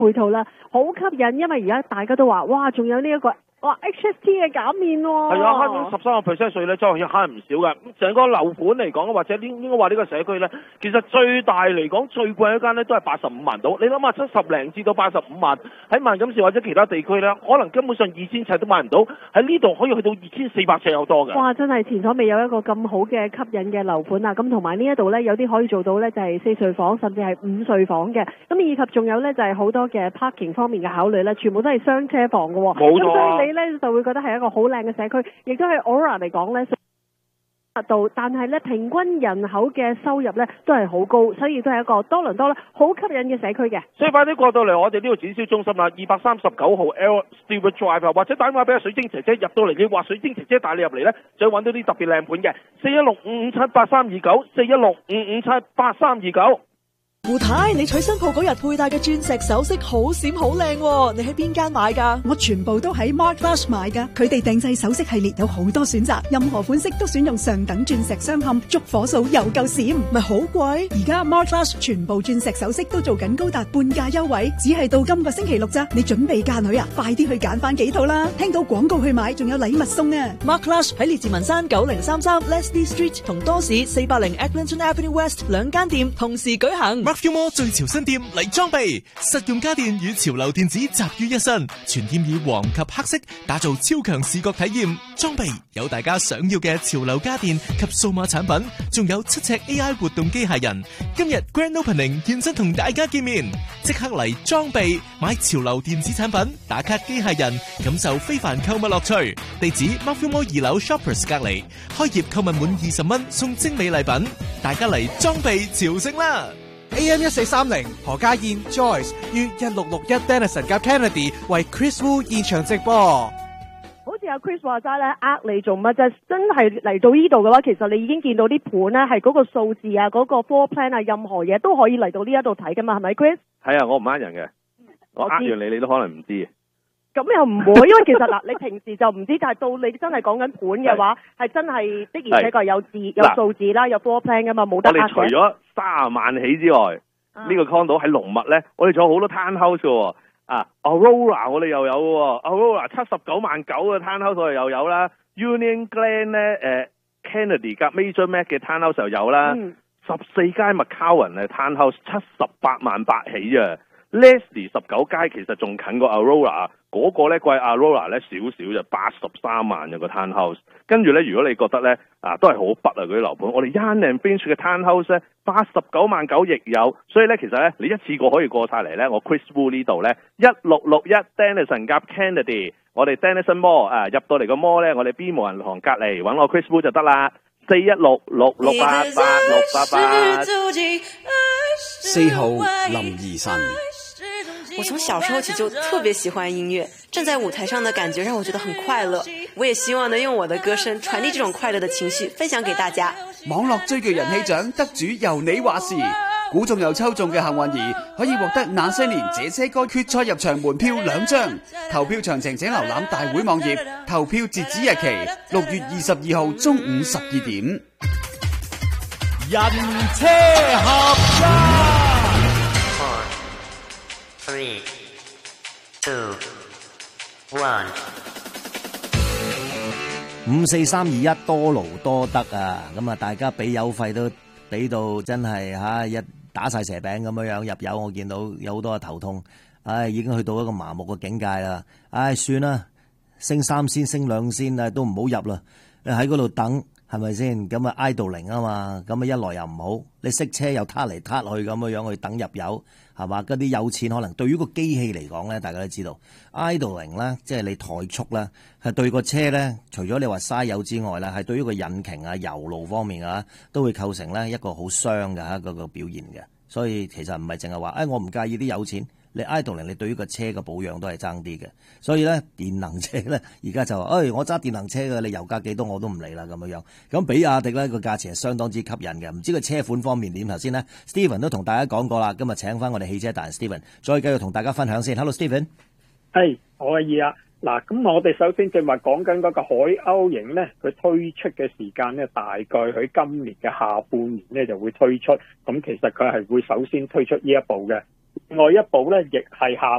配套啦，好吸引，因為而家大家都話，哇，仲有呢一個。哇 HST 嘅減免喎， 係啊，慳咗13% 稅咧，真係慳唔少㗎。成個樓盤嚟講，或者應該話呢個社區咧，其實最大嚟講最貴一間咧都係85萬到。你諗下，70零至到85萬喺萬錦市或者其他地區咧，可能根本上2000尺都買唔到，喺呢度可以去到2400尺有多㗎。 哇！真係前所未有一個咁好嘅吸引嘅樓盤啊！咁同埋呢一度咧，有啲可以做到咧，就係4睡房，甚至係5睡房嘅。咁以及仲有咧，就係好多嘅 parking 方面嘅考慮咧，全部都係雙車房嘅喎。 冇錯啊。 咁所以你咧就會覺得係一個好靚嘅社區，亦都係 Aurora 嚟講咧。但係咧平均人口嘅收入咧都係好高，所以都係一個多倫多咧好吸引嘅社區嘅。 所以快啲過到嚟我哋呢個展銷中心啦，239號 L Stewart Drive 或者打電話俾阿水晶姐姐入到嚟，你話水晶姐姐帶你入嚟咧，就揾到啲特別靚盤嘅，416-557-8329，416-557-8329。 胡太，你娶新抱嗰日佩戴嘅鑽石首飾好閃好靚喎，你喺邊間買㗎？ 我全部都喺 Mark Flash 買㗎，佢哋訂製首飾系列有好多選擇，任何款式都選用上等鑽石鑲嵌，燭火數又夠閃， 咪好貴？ 而家 Mark Flash 全部鑽石首飾都做緊高達半價優惠，只係到今個星期六咋，你準備嫁女啊？快啲去揀翻幾套啦！聽到廣告去買，仲有禮物送啊 ！Mark Flash 喺列治文山9033 Leslie Street 同多士480 Eglinton Avenue West 兩間店同時舉行。 Mark 最潮新店嚟裝備，實用家電與潮流電子集於一身，全店以黃及黑色打造超強視覺體驗。裝備有大家想要嘅潮流家電及數碼產品，仲有7尺 AI 活動機械人。今日 Grand Opening 現身同大家見面，即刻嚟裝備買潮流電子產品，打卡機械人，感受非凡購物樂趣。地址 Mark Mall 2樓 Shoppers 隔離，開業購物滿20蚊送精美禮品，大家嚟裝備朝聖啦！ AM1430 何家燕 Joyce 於1661 Denison 夾 Kennedy 為 Chris Wu 現場直播。 好似阿 Chris 話齋咧，你做乜啫？真係嚟到呢度嘅話，其實你已經見到啲盤咧，係嗰個數字啊，嗰個 floor plan 啊，任何嘢都可以嚟到呢一度睇噶嘛，係咪 Chris？ 係啊，我唔呃人嘅，我呃完你都可能唔知。咁又唔會，因為其實嗱，你平時就唔知，但係到你真係講緊盤嘅話，係真係的而且確有字有數字啦，有 floor plan 噶嘛，冇得呃嘅。我哋除咗30萬起之外，呢個 condo 喺龍脈咧，我哋仲有好多 townhouse 嘅喎。Aurora 我哋又有喎 ，Aurora 79萬9嘅 townhouse 我哋又有啦 ，Union Glen 咧Kennedy 夾 Major Mac 嘅 townhouse 又有啦，14街 McCowan 嘅 townhouse 78萬8起啊。Leslie 19街其實仲近過 Aurora， 嗰個咧貴 Aurora 咧少少就83萬有個 townhouse。跟住咧，如果你覺得咧都係好北啊嗰啲樓盤，我哋 Yonge and Finch 嘅 townhouse 咧89萬9亦有。所以咧其實咧你一次過可以過晒嚟咧，我 Chris Wu 呢度咧1661 Denison 夾 Kennedy， 我哋 Denison Mall 入到嚟個 mall 咧，我哋 B 無人行隔離揾我 Chris Wu 就得啦。 4號林怡晨。 我從小時候起就特別喜歡音樂，站在舞台上的感覺讓我覺得很快樂。我也希望能用我的歌聲傳遞這種快樂的情緒，分享給大家。 網絡追劇人氣獎得主由你話事，估中又抽中嘅幸運兒可以獲得那些年這些歌決賽入場門票2張。投票詳情請瀏覽大會網頁，投票截止日期6月22號中午12點。 人車合一。 3, 2, 1 5、4、3、2、1多勞多得啊！咁啊，大家俾油費都俾到真係一打晒蛇餅咁樣入油，我見到有好多頭痛，已經去到一個麻木嘅境界啦。算啦，升3仙升2仙都唔好入啦，你喺嗰度等。係咪先？咁啊 idling 啊嘛，咁啊一來又唔好，你識車又撻嚟撻去咁樣去等入油，係嘛？嗰啲有錢可能對於個機器嚟講咧，大家都知道 idling 咧，即係你怠速咧，係對個車咧，除咗你話嘥油之外咧，係對於個引擎啊、油路方面啊，都會構成咧一個好傷嘅嗰個表現嘅。所以其實唔係淨係話，我唔介意啲有錢。你 idling 你對於個車嘅保養都係爭啲嘅，所以咧電能車咧而家就話，我揸電能車嘅，你油價幾多我都唔理啦咁樣。咁比亞迪咧個價錢係相當之吸引嘅，唔知個車款方面點？頭先咧 Steven 都同大家講過啦，今日請翻我哋汽車達人 Steven 再繼續同大家分享先。Hello Steven， 係可以啊。嗱，咁我哋首先正話講緊嗰個海鷗型咧，佢推出嘅時間咧，大概喺今年嘅下半年咧就會推出。咁其實佢係會首先推出呢一部嘅。 另外一部咧亦係下